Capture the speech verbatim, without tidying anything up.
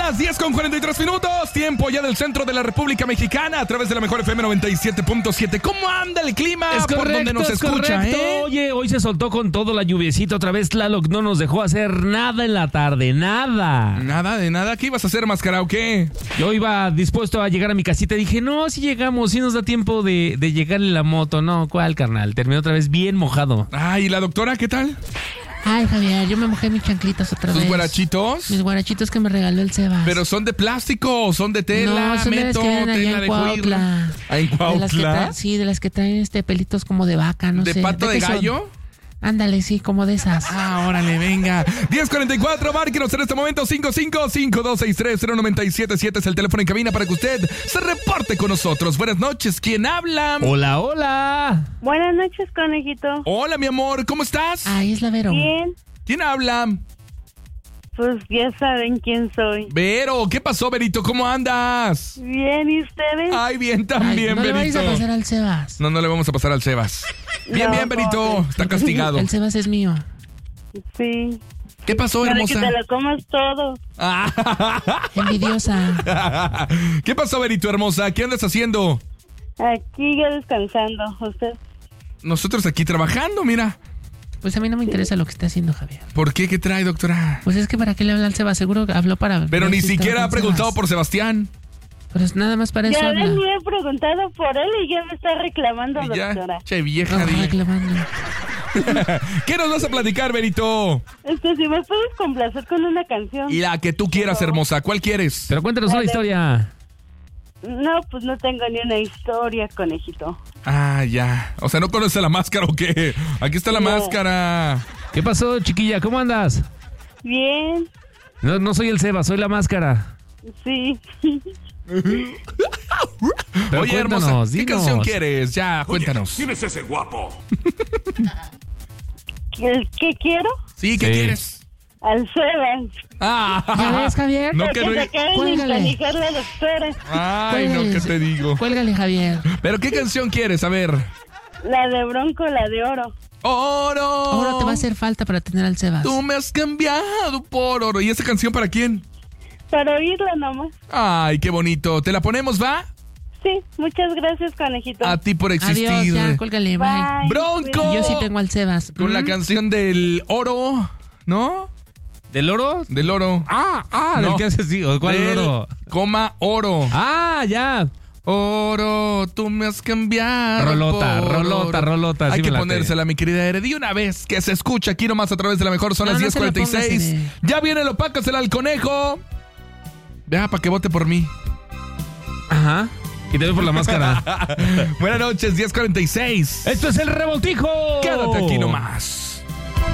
las diez con cuarenta y tres minutos, tiempo ya del centro de la República Mexicana, a través de la mejor F M noventa y siete punto siete. ¿Cómo anda el clima Es correcto, por donde nos es escucha, correcto. eh? Oye, hoy se soltó con todo la lluviecita otra vez. Tlaloc no nos dejó hacer nada en la tarde, nada. Nada de nada. ¿Qué ibas a hacer, Máscara, o qué? Yo iba dispuesto a llegar a mi casita y dije, no, si llegamos, si nos da tiempo de, de llegar en la moto. No, ¿cuál, carnal? Terminé otra vez bien mojado. Ay, ¿y la doctora qué tal? Ay, Javier, yo me mojé mis chanclitas otra ¿Tus vez. guarachitos? Mis guarachitos que me regaló el Sebas. ¿Pero son de plástico o son de tela? No, son de las Meto, que venden allá tela en de Cuautla. ¿Ah, en De las que Cuautla? tra- sí, de las que traen este pelitos como de vaca, no ¿De sé. pato de qué son? gallo? Ándale, sí, como de esas. Ah, órale, venga. diez cuarenta y cuatro, márquenos en este momento. Cinco cinco cinco dos seis tres cero nueve siete siete es el teléfono en cabina para que usted se reporte con nosotros. Buenas noches, ¿quién habla? Hola, hola. Buenas noches, conejito. Hola, mi amor, ¿cómo estás? Ay, es la Vero. Bien, ¿Quién habla? pues ya saben quién soy. Vero, ¿qué pasó, Verito? ¿Cómo andas? Bien, ¿y ustedes? Ay, bien Ay, también, no le vais Verito. a pasar al Sebas. No, no le vamos a pasar al Sebas. Bien, No, bien, Verito. ¿cómo Está castigado. El Sebas es mío. Sí. ¿Qué pasó, Para que hermosa? te lo comas todo. Ah. Envidiosa. ¿Qué pasó, Verito, hermosa? ¿Qué andas haciendo? Aquí ya descansando. ¿Usted? Nosotros aquí trabajando, mira. Pues a mí no me interesa lo que está haciendo Javier. ¿Por qué? ¿Qué trae, doctora? Pues es que para qué le habla al Sebas, seguro que habló para... Pero ver ni si estaba siquiera con ha preguntado Sebas. por Sebastián. Pero es nada más para eso Ya habla. ves, me he preguntado por él y ya me está reclamando, Y ya, doctora. che vieja, No, dile. reclamando. ¿Qué nos vas a platicar, Berito? Este, si me puedes complacer con una canción. Y la que tú quieras, hermosa. ¿Cuál quieres? Pero cuéntanos una Dale. historia. No, pues no tengo ni una historia, conejito. Ah, ya. O sea, ¿no conoces la máscara o qué? Aquí está la No. máscara. ¿Qué pasó, chiquilla? ¿Cómo andas? Bien, No, no soy el Seba, soy la máscara. sí. Pero Oye, cuéntanos, hermosa, ¿qué dinos. canción quieres? Ya, cuéntanos. ¿Quién es ese guapo? ¿El qué quiero? Sí, ¿qué Sí. quieres? Al Sebas. Ah, ¿Ya ves, Javier? no, Porque que no. se acaban de Cuélgale. encanijar la doctora. Ay, no, ¿qué te digo? Cuélgale, Javier. ¿Pero qué canción quieres? A ver. La de Bronco, la de oro. Oro. Ahora te va a hacer falta para tener al Sebas. Tú me has cambiado por oro. ¿Y esa canción para quién? Para oírla nomás. Ay, qué bonito. ¿Te la ponemos, va? Sí, muchas gracias, conejito. A ti por existir. Adiós, ya, cuélgale, bye. Bye. Bronco. Yo sí tengo al Sebas. Con la ¿Mm? canción del oro, ¿no? ¿Del oro? Del oro. Ah, ah, No. del que hace así. ¿Cuál Del oro? Coma oro. Ah, ya. Oro, tú me has cambiado. Rolota, por rolota, oro. rolota, Hay sí que me late. ponérsela, mi querida Heredí, una vez que se escucha aquí nomás a través de la mejor. Son No, las no diez se la cuarenta y seis. pongas, Ere. Ya viene el opácasela al conejo. Vea, para que vote por mí. Ajá. Y te veo por la máscara. Buenas noches, diez cuarenta y seis. Esto es el revoltijo. Quédate aquí nomás.